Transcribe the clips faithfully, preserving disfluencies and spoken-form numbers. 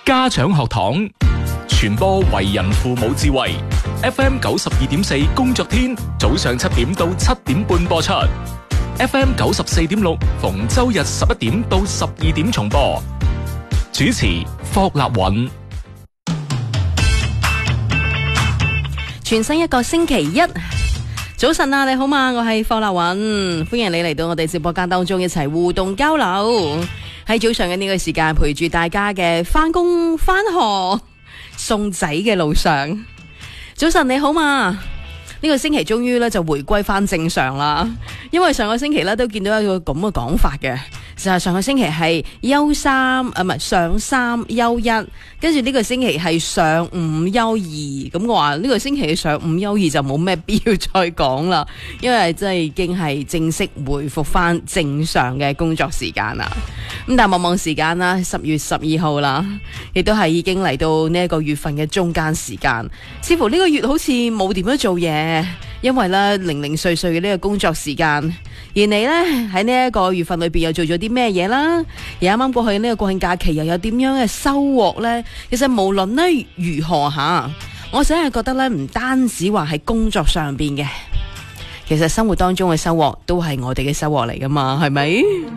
家長學堂，傳播為人父母智慧。F M 九十二點四工作天，早上七點到七點半播出。F M 九十四點六逢周日十一點到十二點重播。主持霍立允。 全新一個星期一，早晨啊，你好嘛？我係霍立允，歡迎你嚟到我哋直播間當中一齊互動交流。喺早上嘅呢個時間，陪住大家嘅翻工、翻學、送仔嘅路上。早晨你好嘛？呢個星期終於咧就回歸翻正常啦，因為上個星期咧都見到一個咁嘅講法嘅，就係上個星期係休三啊，唔係上三休一，跟住呢個星期係上五休二，咁我話呢個星期嘅上五休二就冇咩必要再講啦，因為真係已經係正式回復翻正常嘅工作時間啦。咁但係望望時間啦，十月十二號啦，亦都係已經嚟到呢一個月份嘅中間時間，似乎呢個月好似冇點樣做嘢，因為咧零零碎碎嘅呢個工作時間，而你呢喺呢一個月份裏邊又做咗啲咩嘢啦？而啱啱過去呢個國慶假期又有點樣嘅收穫呢？其實無論呢如何吓，我真係覺得咧唔單止話喺工作上邊嘅，其實生活當中嘅收穫都係我哋嘅收穫嚟噶嘛，係咪？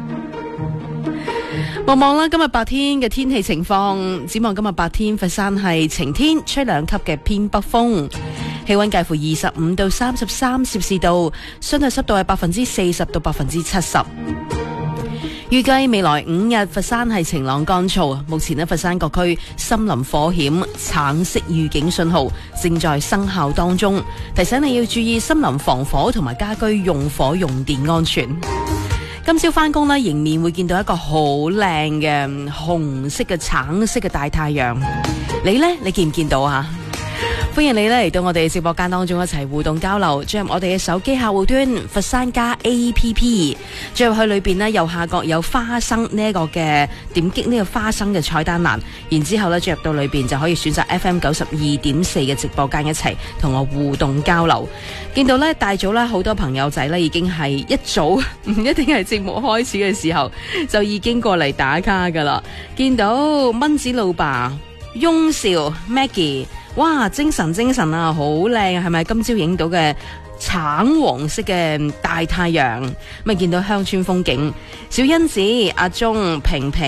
望望啦，今日白天嘅天氣情況，展望今日白天，佛山係晴天，吹兩級嘅偏北風，氣溫介乎二十五到三十三攝氏度，相對濕度係百分之四十到百分之七十。預計未來五日佛山係晴朗乾燥，目前呢佛山各區森林火險橙色預警信號正在生效當中，提醒你要注意森林防火同埋家居用火用電安全。今朝翻工呢，迎面會見到一個好靚嘅紅色嘅橙色嘅大太陽。你呢？你見唔見到啊？歡迎你呢嚟到我哋直播間當中一齊互動交流，進入我哋嘅手機客戶端佛山加 A P P， 進入去裏邊呢，右下角有花生呢一個嘅，點擊呢個花生嘅菜單欄，然之後呢進入到裏邊就可以選擇 F M 九十二點四嘅直播間一齊同我互動交流。見到呢大早呢好多朋友仔呢已經係一早唔一定係節目開始嘅時候就已經過嚟打卡噶啦。見到蚊子老爸、翁少、Maggie， 哇，精神精神啊，好靚啊，係咪今朝影到嘅橙黃色嘅大太陽？咪見到鄉村風景，小欣子、阿鐘、平平。